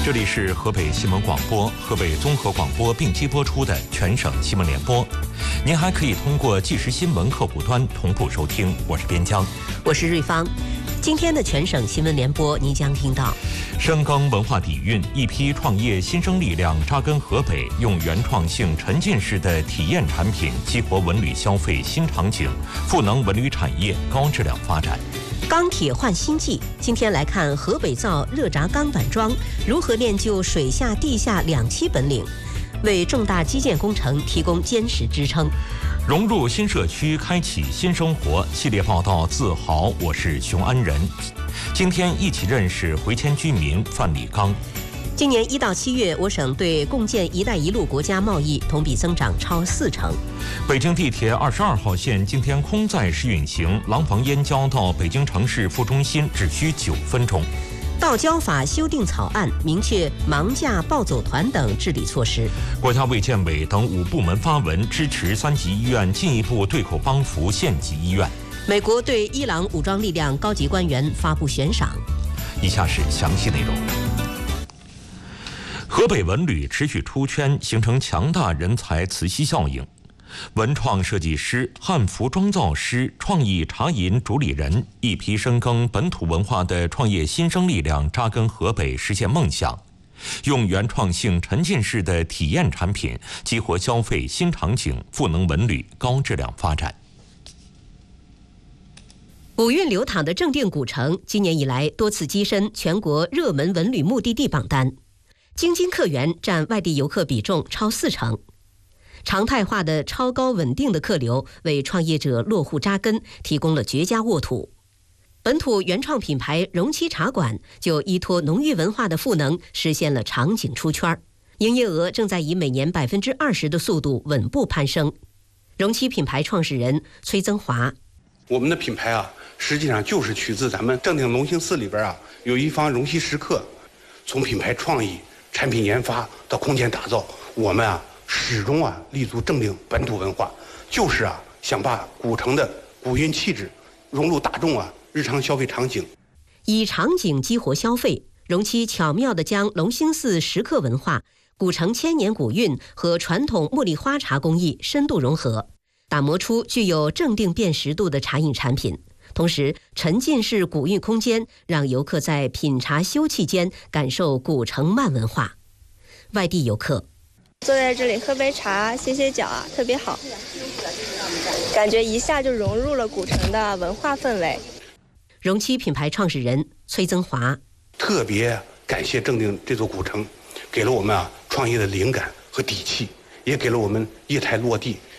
这里是河北新闻广播、河北综合广播并机播出的全省新闻联播。您还可以通过即时新闻客户端同步收听。我是边疆， 我是瑞芳。今天的全省新闻联播，您将听到： 深耕文化底蕴，一批创业新生力量扎根河北，用原创性沉浸式的体验产品激活文旅消费新场景，赋能文旅产业高质量发展。 钢铁换新纪，今天来看河北造热轧钢板桩如何练就水下地下两栖本领，为重大基建工程提供坚实支撑。 融入新社区，开启新生活系列报道，自豪，我是熊安仁。今天一起认识回迁居民范礼刚。 今年1到7月，我省对共建“一带一路”国家贸易同比增长超40%。 北京地铁22号线今天空载试运行，廊坊燕郊到北京城市副中心只需9分钟。 道交法修订草案明确盲驾暴走团等治理措施。 国家卫健委等5部门发文支持3级医院进一步对口帮扶县级医院。 美国对伊朗武装力量高级官员发布悬赏。 以下是详细内容。河北文旅持续出圈，形成强大人才磁吸效应。文创设计师、汉服装造师、创意茶饮主理人，一批深耕本土文化的创业新生力量扎根河北，实现梦想，用原创性沉浸式的体验产品激活消费新场景，赋能文旅高质量发展。 五韵流淌的正定古城，今年以来多次跻身全国热门文旅目的地榜单，京津客源占外地游客比重超40%。常态化的超高稳定的客流为创业者落户扎根提供了绝佳沃土。本土原创品牌容七茶馆就依托浓郁文化的赋能，实现了场景出圈，营业额正在以每年20%的速度稳步攀升。容七品牌创始人崔增华： 我们的品牌实际上就是取自咱们正定隆兴寺里边有一方容七石刻，从品牌创意、产品研发到空间打造，我们始终立足正定本土文化，就是想把古城的古韵气质融入大众日常消费场景。 以场景激活消费，容七巧妙地将隆兴寺石刻文化、古城千年古韵和传统茉莉花茶工艺深度融合，打磨出具有正定辨识度的茶饮产品。同时，沉浸式古韵空间让游客在品茶休憩间感受古城慢文化。外地游客坐在这里喝杯茶歇歇脚特别好，感觉一下就融入了古城的文化氛围。 容七品牌创始人崔增华： 特别感谢正定这座古城，给了我们创业的灵感和底气，也给了我们业态落地